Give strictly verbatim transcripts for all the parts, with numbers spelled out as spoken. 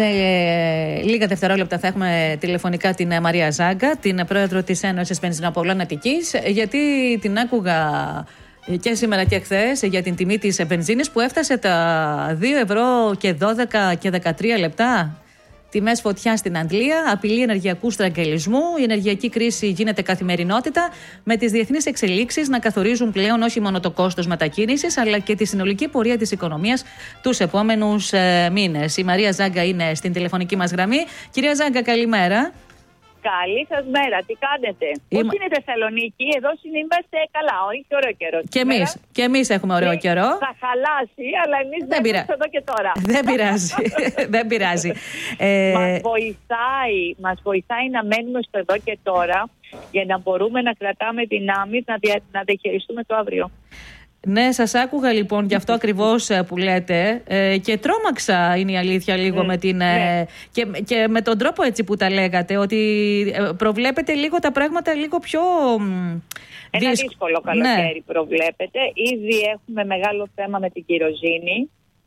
Σε ε, λίγα δευτερόλεπτα θα έχουμε τηλεφωνικά την ε, Μαρία Ζάγκα, την πρόεδρο της Ένωσης Βενζινοπολών Αττικής, γιατί την άκουγα και σήμερα και χθες για την τιμή της βενζίνης που έφτασε τα δύο ευρώ και δώδεκα και δεκατρία λεπτά. Τιμές φωτιά στην Αγγλία, απειλή ενεργειακού στραγγαλισμού. Η ενεργειακή κρίση γίνεται καθημερινότητα, με τις διεθνείς εξελίξεις να καθορίζουν πλέον όχι μόνο το κόστος μετακίνησης, αλλά και τη συνολική πορεία της οικονομίας τους επόμενους ε, μήνες. Η Μαρία Ζάγκα είναι στην τηλεφωνική μας γραμμή. Κυρία Ζάγκα, καλημέρα. Καλή σας μέρα, τι κάνετε? Είμαι... Πώς είναι η Θεσσαλονίκη? Εδώ είμαστε καλά, όχι ωραίο καιρό. Και εμείς, και εμείς έχουμε ωραίο καιρό. Θα χαλάσει, αλλά εμείς δεν είμαστε εδώ και τώρα. Δεν πειράζει, δεν πειράζει. Ε... Μας βοηθάει, μας βοηθάει να μένουμε στο εδώ και τώρα, για να μπορούμε να κρατάμε δυνάμεις, να, δια... να διαχειριστούμε το αύριο. Ναι, σας άκουγα λοιπόν γι' αυτό ακριβώς που λέτε ε, και τρόμαξα, είναι η αλήθεια, λίγο mm, με την, ναι. ε, και, και με τον τρόπο έτσι που τα λέγατε, ότι προβλέπετε λίγο τα πράγματα λίγο πιο... Ένα δύσκολο, δύσκολο καλοκαίρι ναι. προβλέπετε. Ήδη έχουμε μεγάλο θέμα με την κυροζήνη.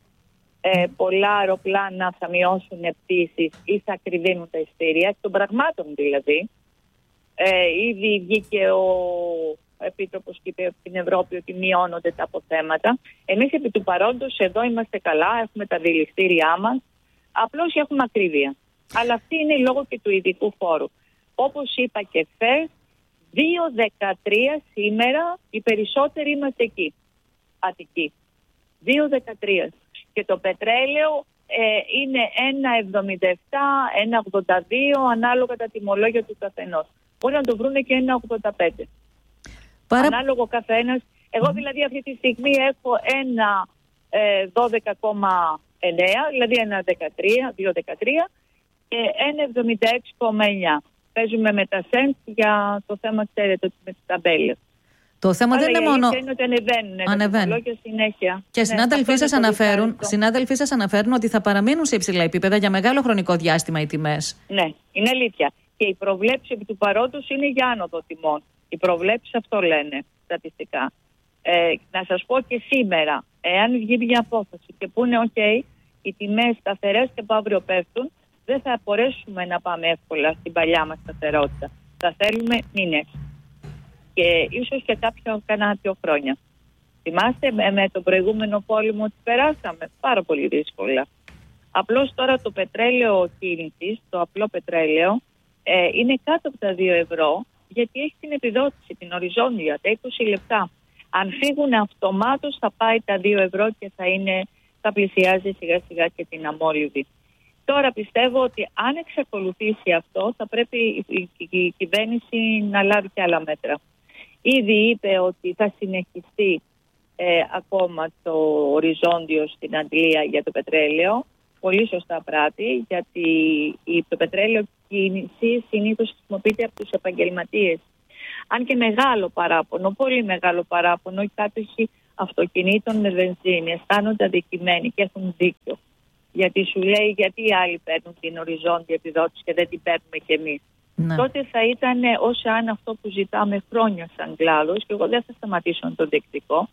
Ε, πολλά αεροπλάνα θα μειώσουν πτήσεις ή θα ακριβίνουν τα εισιτήρια, των πραγμάτων δηλαδή. Ε, ήδη βγήκε ο... Ο Επίτροπος είπε στην Ευρώπη ότι μειώνονται τα αποθέματα. Εμείς επί του παρόντος εδώ είμαστε καλά, έχουμε τα δηληστήριά μας, απλώς έχουμε ακρίβεια. Αλλά αυτή είναι λόγω και του ειδικού φόρου. Όπως είπα και χθες, δύο δεκατρία σήμερα, οι περισσότεροι είμαστε εκεί, Αττική. δύο δεκατρία. Και το πετρέλαιο ε, είναι ένα εβδομήντα επτά, ένα ογδόντα δύο, ανάλογα τα τιμολόγια του καθενός. Μπορεί να το βρούνε και ένα ογδόντα πέντε. Παρα... Ανάλογο καθένας. Εγώ δηλαδή αυτή τη στιγμή έχω ένα ε, δώδεκα κόμμα εννέα, δηλαδή ένα δεκατρία, δύο δεκατρία και ένα εβδομήντα έξι κόμμα εννέα. Παίζουμε με τα σέντ για το θέμα, ξέρετε, με τις ταμπέλες. Το θέμα αλλά δεν είναι μόνο. Είναι ότι ανεβαίνουν, ανεβαίνουν. Συνέχεια. Και ναι, συνάδελφοί σας αναφέρουν, συνάδελφοί σας αναφέρουν ότι θα παραμείνουν σε υψηλά επίπεδα για μεγάλο χρονικό διάστημα οι τιμές. Ναι, είναι αλήθεια. Και η προβλέψη επί του παρόντος είναι για άνοδο τιμών. Οι προβλέψεις αυτό λένε στατιστικά. Ε, να σας πω και σήμερα, εάν βγει μια απόφαση και πούνε ok, οι τιμές σταθερές και από αύριο πέφτουν, δεν θα μπορέσουμε να πάμε εύκολα στην παλιά μας σταθερότητα. Θα θέλουμε μήνες και ίσως και κάποια κανένα δύο χρόνια. Θυμάστε με, με τον προηγούμενο πόλεμο ότι περάσαμε πάρα πολύ δύσκολα. Απλώς τώρα το πετρέλαιο κίνησης, το απλό πετρέλαιο, ε, είναι κάτω από τα δύο ευρώ, γιατί έχει την επιδότηση, την οριζόντια, τα είκοσι λεπτά. Αν φύγουν αυτομάτως θα πάει τα δύο ευρώ και θα, είναι, θα πλησιάζει σιγά σιγά και την αμόλυβη. Τώρα πιστεύω ότι αν εξακολουθήσει αυτό θα πρέπει η, η, η, η κυβέρνηση να λάβει και άλλα μέτρα. Ήδη είπε ότι θα συνεχιστεί ε, ακόμα το οριζόντιο στην Αγγλία για το πετρέλαιο. Πολύ σωστά πράττει, γιατί το πετρέλαιο κίνηση συνήθως χρησιμοποιείται από τους επαγγελματίες. Αν και μεγάλο παράπονο, πολύ μεγάλο παράπονο, οι κάτοχοι αυτοκινήτων με βενζίνη αισθάνονται αδικημένοι και έχουν δίκιο. Γιατί σου λέει, γιατί οι άλλοι παίρνουν την οριζόντια επιδότηση και δεν την παίρνουμε κι εμείς. Ναι. Τότε θα ήταν ως αν αυτό που ζητάμε χρόνια σαν κλάδος, και εγώ δεν θα σταματήσω να το διεκδικώ,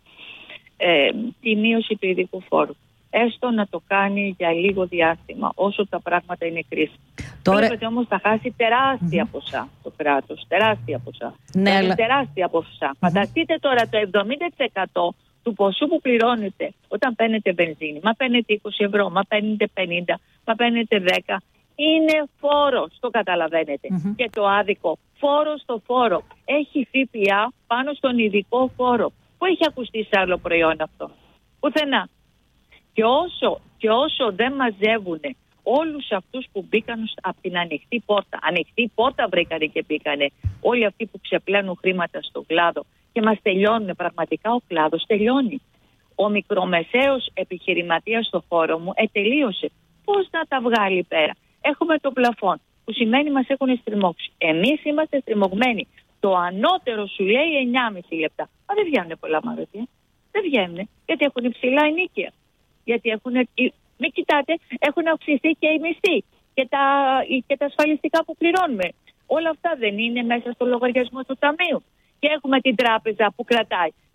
ε, τη μείωση του ειδικού φόρου. Έστω να το κάνει για λίγο διάστημα, όσο τα πράγματα είναι κρίσιμα. Τώρα... Βλέπετε όμως θα χάσει τεράστια mm-hmm. ποσά το κράτος, τεράστια ποσά. Ναι, αλλά... τεράστια ποσά. Mm-hmm. Φανταστείτε τώρα το εβδομήντα τοις εκατό του ποσού που πληρώνετε όταν παίρνετε βενζίνη. Μα παίρνετε είκοσι ευρώ, μα παίρνετε πενήντα, μα παίρνετε δέκα. Είναι φόρος, το καταλαβαίνετε. Mm-hmm. Και το άδικο, φόρο στο φόρο. Έχει ΦΠΑ πάνω στον ειδικό φόρο. Πού έχει ακουστεί σε άλλο προϊόν αυτό? Πουθενά. Και όσο, και όσο δεν μαζεύουν όλους αυτούς που μπήκαν από την ανοιχτή πόρτα, ανοιχτή πόρτα βρήκανε και μπήκανε, όλοι αυτοί που ξεπλένουν χρήματα στον κλάδο και μας τελειώνουν, πραγματικά ο κλάδος τελειώνει. Ο μικρομεσαίος επιχειρηματίας στο χώρο μου ετελείωσε. Πώς να τα βγάλει πέρα? Έχουμε το πλαφόν, που σημαίνει μας έχουν στριμώξει. Εμείς είμαστε στριμωγμένοι. Το ανώτερο σου λέει εννιά και μισό λεπτά. Μα δεν βγαίνουν πολλά μαγαζιά. Δεν βγαίνουν, γιατί έχουν υψηλά ενοίκια. Γιατί έχουν, μην κοιτάτε, έχουν αυξηθεί και οι μισθοί και τα, και τα ασφαλιστικά που πληρώνουμε. Όλα αυτά δεν είναι μέσα στο λογαριασμό του ταμείου. Και έχουμε την τράπεζα που κρατάει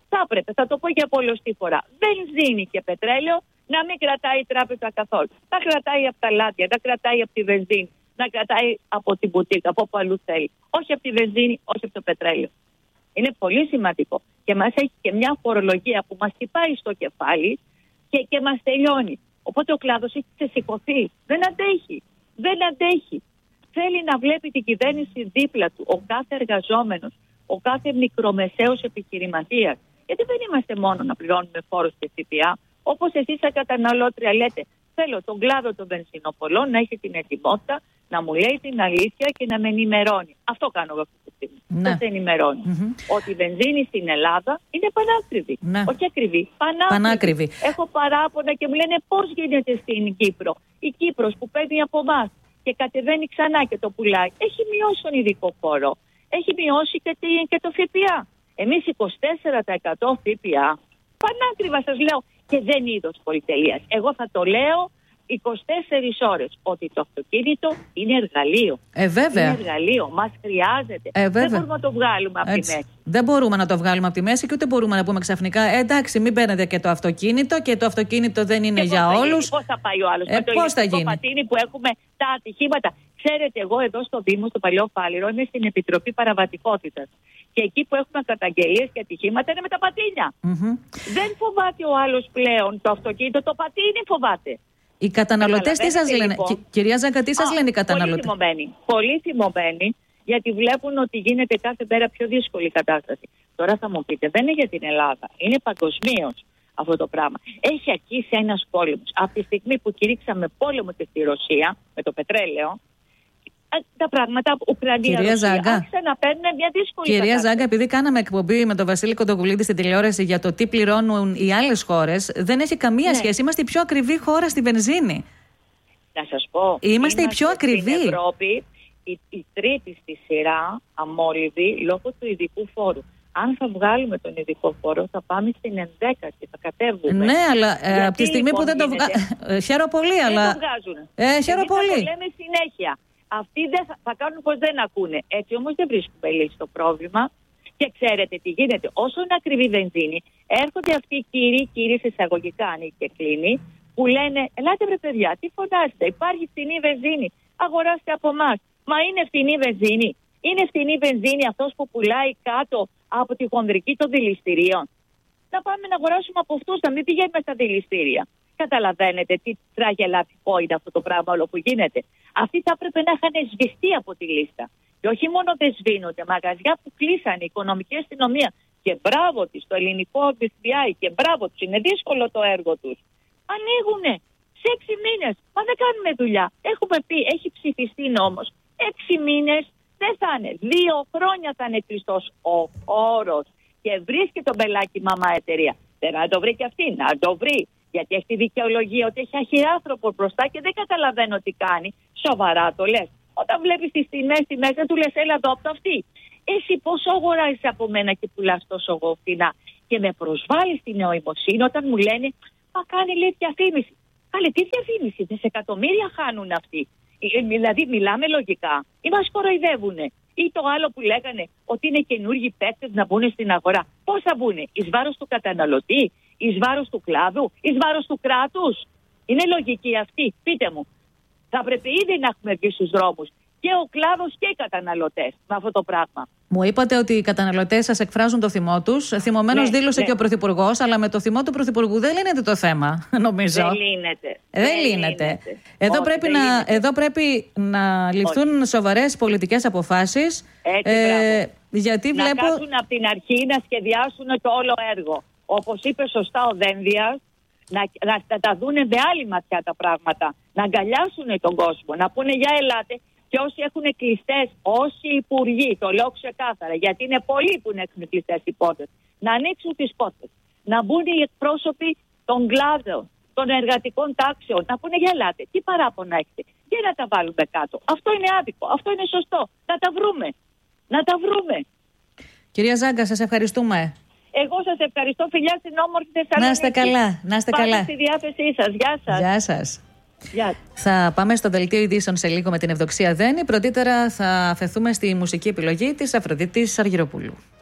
θα έπρεπε, θα το πω για πολλωστή φορά, βενζίνη και πετρέλαιο να μην κρατάει η τράπεζα καθόλου. Να κρατάει από τα λάδια, να κρατάει από τη βενζίνη, να κρατάει από την μπουτίκα, από όπου αλλού θέλει. Όχι από τη βενζίνη, όχι από το πετρέλαιο. Είναι πολύ σημαντικό. Και μας έχει και μια φορολογία που μας χτυπάει στο κεφάλι και, και μας τελειώνει. Οπότε ο κλάδος έχει ξεσηκωθεί. Δεν αντέχει. Δεν αντέχει. Θέλει να βλέπει την κυβέρνηση δίπλα του, ο κάθε εργαζόμενος, ο κάθε μικρομεσαίος επιχειρηματίας. Γιατί δεν είμαστε μόνο να πληρώνουμε φόρους και ΦΠΑ. Όπως εσείς σαν καταναλώτρια λέτε, θέλω τον κλάδο των βενζινοπολών να έχει την ετοιμότητα να μου λέει την αλήθεια και να με ενημερώνει. Αυτό κάνω εγώ αυτή τη στιγμή. Ναι. Σας ενημερώνει. Mm-hmm. Ότι η βενζίνη στην Ελλάδα είναι πανάκριβη. Ναι. Όχι ακριβή, πανάκριβη. πανάκριβη. Έχω παράπονα και μου λένε πώς γίνεται στην Κύπρο. Η Κύπρος που παίρνει από εμάς και κατεβαίνει ξανά και το πουλάει, έχει μειώσει τον ειδικό φόρο. Έχει μειώσει και, τη, και το ΦΠΑ. Εμείς είκοσι τέσσερα τοις εκατό ΦΠΑ. Πανάκριβα σας λέω. Και δεν είναι είδος πολυτελείας. Εγώ θα το λέω είκοσι τέσσερις ώρες ότι το αυτοκίνητο είναι εργαλείο. Ε, βέβαια. Είναι εργαλείο. Μας χρειάζεται. Ε, δεν μπορούμε να το βγάλουμε από τη μέση. Δεν μπορούμε να το βγάλουμε από τη μέση και ούτε μπορούμε να πούμε ξαφνικά ε, εντάξει, μην παίρνετε και το αυτοκίνητο και το αυτοκίνητο δεν είναι και για όλους. Πώς θα πάει ο άλλος ε, με το ηλεκτρικό πατίνι που έχουμε τα ατυχήματα. Ξέρετε, εγώ εδώ στο Δήμο, στο Παλαιό Φάληρο, είμαι στην Επιτροπή Παραβατικότητας. Και εκεί που έχουμε καταγγελίες και ατυχήματα είναι με τα πατίνια. Mm-hmm. Δεν φοβάται ο άλλος πλέον το αυτοκίνητο, το πατίνι φοβάται. Οι καταναλωτές τι σας λένε, λοιπόν. Κυρία Ζάγκα, τι σας λένε οι καταναλωτές? Πολύ θυμωμένοι. Πολύ θυμωμένοι, γιατί βλέπουν ότι γίνεται κάθε μέρα πιο δύσκολη η κατάσταση. Τώρα θα μου πείτε, δεν είναι για την Ελλάδα, είναι παγκοσμίως αυτό το πράγμα. Έχει αρχίσει ένας πόλεμος. Από τη στιγμή που κηρύξαμε πόλεμο και στη Ρωσία με το πετρέλαιο, τα πράγματα Ουκρανία Ρωσία άρχισαν να παίρνουν μια δύσκολη Κυρία κατάσταση. Ζάγκα, επειδή κάναμε εκπομπή με τον Βασίλη Κοντογουλίδη στην τηλεόραση για το τι πληρώνουν οι άλλες χώρες, δεν έχει καμία ναι. σχέση. Είμαστε η πιο ακριβή χώρα στη βενζίνη. Να σας πω. Είμαστε η πιο ακριβή. Στην Ευρώπη, η, η τρίτη στη σειρά αμόλυβη λόγω του ειδικού φόρου. Αν θα βγάλουμε τον ειδικό φόρο, θα πάμε στην ενδέκατη, θα κατέβουμε. Ναι, αλλά ε, από τη στιγμή λοιπόν που δεν το βγάζουν. Χαίρομαι πολύ, δεν αλλά. Δεν το βγάζουν. Ε, χαίρομαι πολύ. Θα το λέμε συνέχεια. Αυτοί δεν θα, θα κάνουν πως δεν ακούνε. Έτσι όμως δεν βρίσκουμε λύση στο πρόβλημα. Και ξέρετε τι γίνεται. Όσο είναι ακριβή βενζίνη, έρχονται αυτοί οι κύριοι, κύριοι σε εισαγωγικά ανοίγει και κλείνει, που λένε: ελάτε βρε παιδιά, τι φωνάζετε, υπάρχει φθηνή βενζίνη. Αγοράστε από εμάς. Μα είναι φθηνή βενζίνη. Είναι φθηνή βενζίνη αυτός που πουλάει κάτω από τη χονδρική των δηληστηρίων. Να πάμε να αγοράσουμε από αυτούς, να μην πηγαίνουμε στα δηληστήρια. Καταλαβαίνετε τι τραγελαφικό είναι αυτό το πράγμα όλο που γίνεται. Αυτοί θα έπρεπε να είχαν σβηστεί από τη λίστα. Και όχι μόνο δεν σβήνονται, μαγαζιά που κλείσανε, η οικονομική αστυνομία. Και μπράβο της, το ελληνικό εφ μπι άι, και μπράβο τους, είναι δύσκολο το έργο τους. Ανοίγουνε σε έξι μήνες. Μα δεν κάνουμε δουλειά. Έχουμε πει, έχει ψηφιστεί νόμος. Έξι μήνες δεν θα είναι. Δύο χρόνια θα είναι κλειστός ο χώρος. Και βρίσκει τον πελάκι μαμά εταιρεία. Δεν να το βρει και αυτή, να το βρει. Γιατί έχει τη δικαιολογία ότι έχει αχυράθρωπο μπροστά και δεν καταλαβαίνω τι κάνει. Σοβαρά το λες. Όταν βλέπεις τις τιμές, τη μέσα του λες, έλα εδώ από το αυτή. Εσύ πόσο αγοράζεις από μένα και πουλάς τόσο φθηνά? Και με προσβάλλεις την νοημοσύνη όταν μου λένε, μα κάνει λέει διαφήμιση. Καλή, τι διαφήμιση, δισεκατομμύρια χάνουν αυτοί. Δηλαδή, μιλάμε λογικά ή μας κοροϊδεύουνε? Ή το άλλο που λέγανε ότι είναι καινούργιοι παίκτες να μπουν στην αγορά. Πώς θα μπουν? Εις βάρος του καταναλωτή, εις βάρος του κλάδου, εις βάρος του κράτους? Είναι λογική αυτή? Πείτε μου. Θα πρέπει ήδη να έχουμε βγει στους δρόμους και ο κλάδος και οι καταναλωτές με αυτό το πράγμα. Μου είπατε ότι οι καταναλωτές σας εκφράζουν το θυμό τους. Θυμωμένος ναι, δήλωσε ναι. και ο Πρωθυπουργός, αλλά με το θυμό του Πρωθυπουργού δεν λύνεται το θέμα, νομίζω. Δεν λύνεται. Δεν, δεν λύνεται. λύνεται. Εδώ, Όχι, πρέπει να, λύνεται. εδώ πρέπει να ληφθούν Όχι. σοβαρές πολιτικές αποφάσεις. Έτσι, ε, γιατί να βλέπω... κάτσουν από την αρχή να σχεδιάσουν το όλο έργο. Όπως είπε σωστά ο Δένδιας, να, να, να τα δούνε με άλλη ματιά τα πράγματα. Να αγκαλιάσουν τον κόσμο, να πούνε για ελάτε. Και όσοι έχουν κλειστές, όσοι υπουργοί, το λέω ξεκάθαρα, γιατί είναι πολλοί που έχουν κλειστές οι πόρτες, να ανοίξουν τις πόρτες. Να μπουν οι εκπρόσωποι των κλάδων, των εργατικών τάξεων, να πούνε για ελάτε. Τι παράπονα έχετε? Και να τα βάλουμε κάτω. Αυτό είναι άδικο, αυτό είναι σωστό. Να τα βρούμε. Να τα βρούμε. Κυρία Ζάγκα, σας ευχαριστούμε. Εγώ σας ευχαριστώ, φιλιά στην όμορφη Θεσσαλονίκη. Να είστε καλά, να είστε Πάτε καλά. στη διάθεσή σας. Γεια σας. Γεια σας. Yeah. Θα πάμε στο δελτίο ειδήσεων σε λίγο με την Ευδοξία Δένη. Πρωτήτερα θα αφαιθούμε στη μουσική επιλογή της Αφροδίτης Αργυροπούλου.